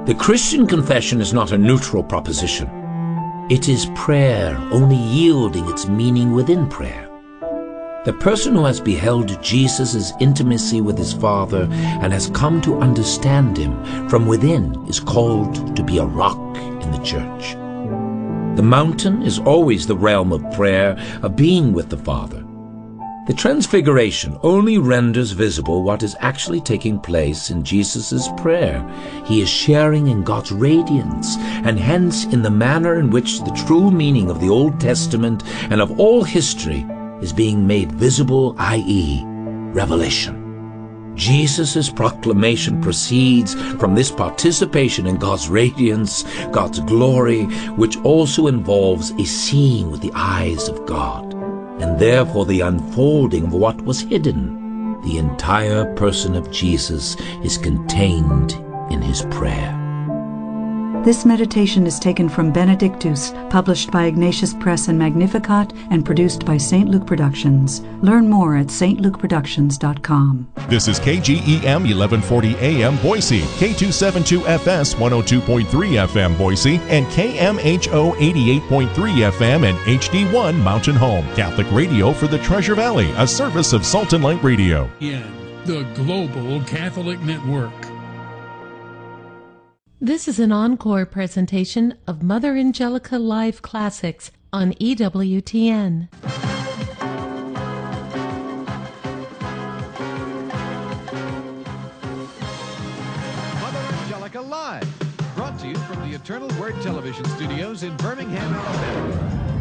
The Christian confession is not a neutral proposition. It is prayer, only yielding its meaning within prayer. The person who has beheld Jesus' intimacy with his Father and has come to understand him from within is called to be a rock in the church. The mountain is always the realm of prayer, of being with the Father. The Transfiguration only renders visible what is actually taking place in Jesus' prayer. He is sharing in God's radiance, and hence in the manner in which the true meaning of the Old Testament and of all history is being made visible, i.e., revelation. Jesus' proclamation proceeds from this participation in God's radiance, God's glory, which also involves a seeing with the eyes of God, and therefore the unfolding of what was hidden. The entire person of Jesus is contained in his prayer. This meditation is taken from Benedictus, published by Ignatius Press and Magnificat, and produced by St. Luke Productions. Learn more at stlukeproductions.com. This is KGEM 1140 AM Boise, K272FS 102.3 FM Boise, and KMHO 88.3 FM and HD1 Mountain Home. Catholic radio for the Treasure Valley, a service of Salt and Light Radio. In the Global Catholic Network. This is an encore presentation of Mother Angelica Live Classics on EWTN. Mother Angelica Live, brought to you from the Eternal Word Television Studios in Birmingham, Alabama.